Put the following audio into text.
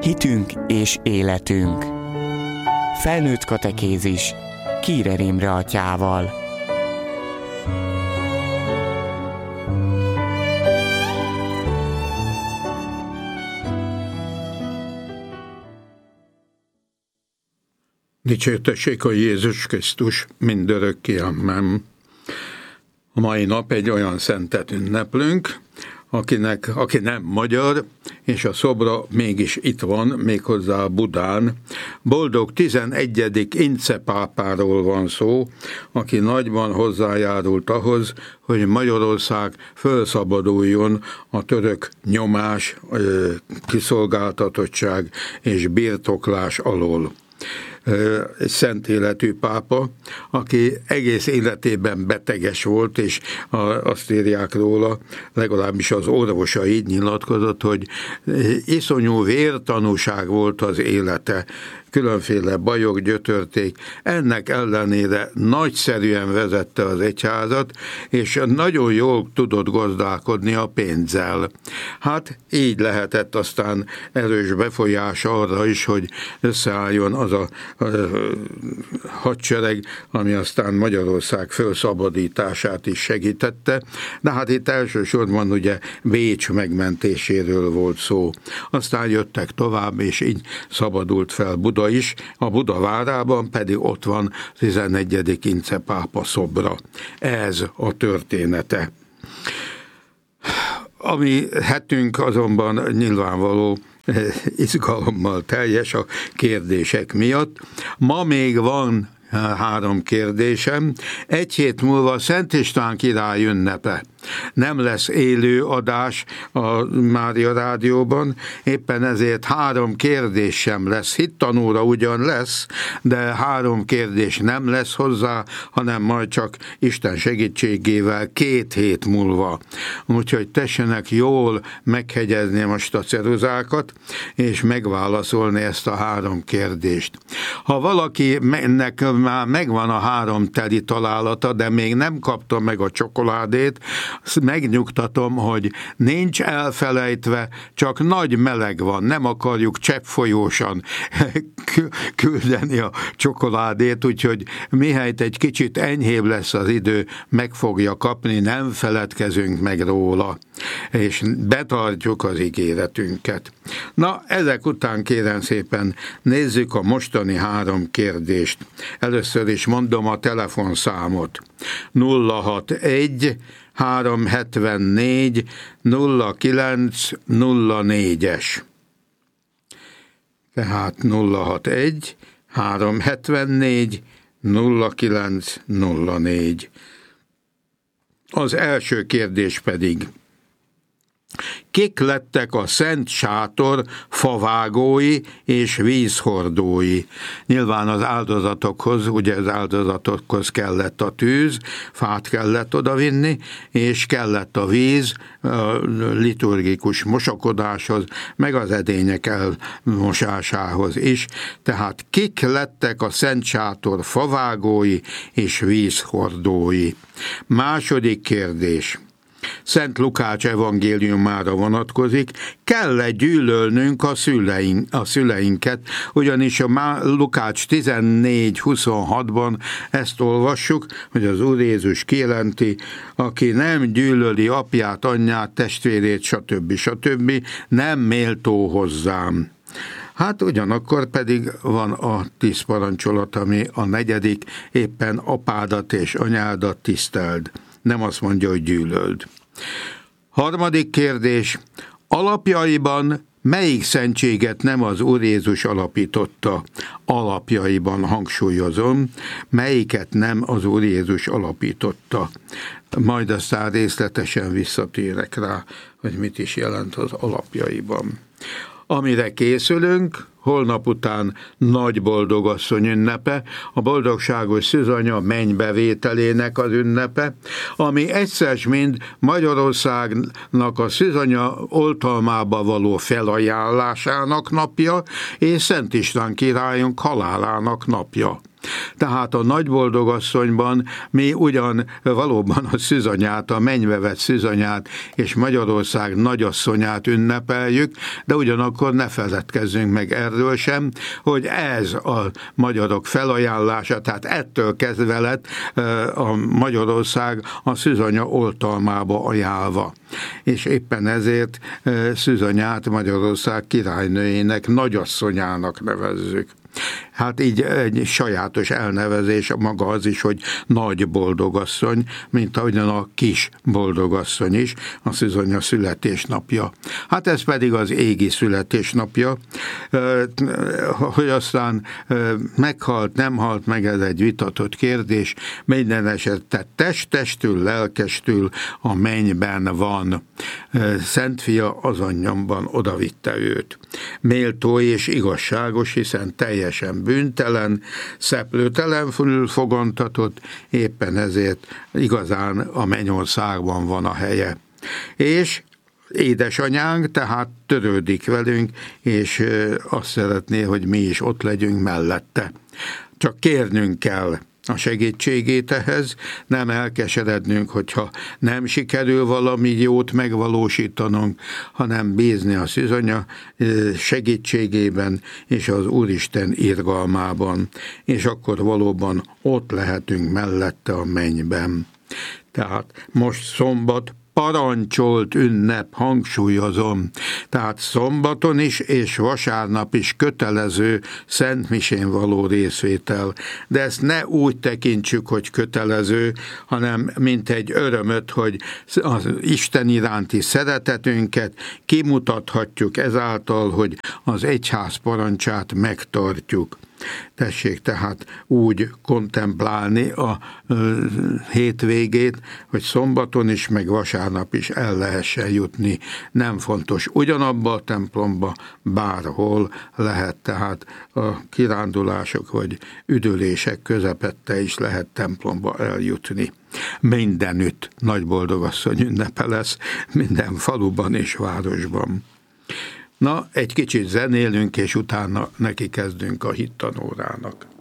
Hitünk és életünk. Felnőtt katekézis Kírer Imre atyával. Dicsértessék a Jézus Krisztus mindörökké, amen. A mai nap egy olyan szentet ünneplünk, aki nem magyar, és a szobra mégis itt van, méghozzá Budán. Boldog 11. Ince pápáról van szó, aki nagyban hozzájárult ahhoz, hogy Magyarország felszabaduljon a török nyomás, kiszolgáltatottság és birtoklás alól. Egy szent életű pápa, aki egész életében beteges volt, és azt írják róla, legalábbis az orvosa így nyilatkozott, hogy iszonyú vértanúság volt az élete, különféle bajok gyötörték, ennek ellenére nagyszerűen vezette az egyházat, és nagyon jól tudott gazdálkodni a pénzzel. Hát így lehetett aztán erős befolyás arra is, hogy összeálljon az a hadsereg, ami aztán Magyarország felszabadítását is segítette, de hát itt elsősorban ugye Bécs megmentéséről volt szó. Aztán jöttek tovább, és így szabadult fel Buda is, a Buda várában pedig ott van 11. Ince pápa szobra. Ez a története. A mi hetünk azonban nyilvánvaló izgalommal teljes a kérdések miatt. Ma még van 3 kérdésem. Egy hét múlva Szent István király ünnepe. Nem lesz élő adás a Mária Rádióban, éppen ezért 3 kérdés sem lesz. Hittanóra ugyan lesz, de 3 kérdés nem lesz hozzá, hanem majd csak Isten segítségével 2 hét múlva. Úgyhogy tessenek jól meghegyezni most a ceruzákat, és megválaszolni ezt a 3 kérdést. Ha valakinek már megvan a 3 teli találata, de még nem kapta meg a csokoládét, megnyugtatom, hogy nincs elfelejtve, csak nagy meleg van, nem akarjuk cseppfolyósan küldeni a csokoládét, úgyhogy mihelyt egy kicsit enyhébb lesz az idő, meg fogja kapni, nem feledkezünk meg róla, és betartjuk az ígéretünket. Na, ezek után kérem szépen nézzük a mostani 3 kérdést. Először is mondom a telefonszámot. 061 374 0904-es. Tehát 061 374 0904. Az első kérdés pedig: kik lettek a Szent Sátor favágói és vízhordói? Nyilván az áldozatokhoz, ugye az áldozatokhoz kellett a tűz, fát kellett odavinni, és kellett a víz a liturgikus mosakodáshoz, meg az edények elmosásához is. Tehát kik lettek a Szent Sátor favágói és vízhordói? Második kérdés. Szent Lukács evangéliumára vonatkozik, kell-e gyűlölnünk a szüleinket, ugyanis a Lukács 14:26-ban ezt olvassuk, hogy az Úr Jézus kijelenti, aki nem gyűlöli apját, anyját, testvérét, stb. Nem méltó hozzám. Hát ugyanakkor pedig van a 10 parancsolat, ami a 4. éppen apádat és anyádat tiszteld. Nem azt mondja, hogy gyűlöld. Harmadik kérdés. Alapjaiban melyik szentséget nem az Úr Jézus alapította? Alapjaiban hangsúlyozom, melyiket nem az Úr Jézus alapította. Majd aztán részletesen visszatérek rá, hogy mit is jelent az alapjaiban. Amire készülünk, holnap után Nagy Boldogasszony ünnepe, a boldogságos szűzanya mennybevételének az ünnepe, ami egyszer mind Magyarországnak a szűzanya oltalmába való felajánlásának napja, és Szent István királyunk halálának napja. Tehát a nagyboldogasszonyban mi ugyan valóban a szűzanyát, a mennybe vett szűzanyát és Magyarország nagyasszonyát ünnepeljük, de ugyanakkor ne feledkezzünk meg erről sem, hogy ez a magyarok felajánlása, tehát ettől kezdve lett a Magyarország a szűzanya oltalmába ajánlva. És éppen ezért szűzanyát Magyarország királynőjének, nagyasszonyának nevezzük. Hát így egy sajátos elnevezés maga az is, hogy nagy boldogasszony, mint ahogyan a kis boldogasszony is, a szűzanya születésnapja. Hát ez pedig az égi születésnapja, hogy aztán meghalt, nem halt meg, ez egy vitatott kérdés, minden esetre testestül, lelkestül a mennyben van. Szent Fia az anyjamban odavitte őt. Méltó és igazságos, hiszen teljesen bűntelen, szeplőtelenül fogantatott, éppen ezért igazán a mennyországban van a helye. És édesanyánk tehát törődik velünk, és azt szeretné, hogy mi is ott legyünk mellette. Csak kérnünk kell a segítségét ehhez, nem elkeserednünk, hogyha nem sikerül valami jót megvalósítanunk, hanem bízni a szűzanya segítségében és az Úristen irgalmában, és akkor valóban ott lehetünk mellette a mennyben. Tehát most szombat, parancsolt ünnep, hangsúlyozom. Tehát szombaton is és vasárnap is kötelező szentmisén való részvétel. De ezt ne úgy tekintsük, hogy kötelező, hanem mint egy örömöt, hogy az Isten iránti szeretetünket kimutathatjuk ezáltal, hogy az egyház parancsát megtartjuk. Tessék tehát úgy kontemplálni a hétvégét, hogy szombaton is, meg vasárnap is el lehessen jutni. Nem fontos ugyanabba a templomba, bárhol lehet, tehát a kirándulások vagy üdülések közepette is lehet templomba eljutni. Mindenütt nagyboldogasszony ünnepe lesz, minden faluban és városban. Na, egy kicsit zenélünk, és utána neki kezdünk a hittanórának.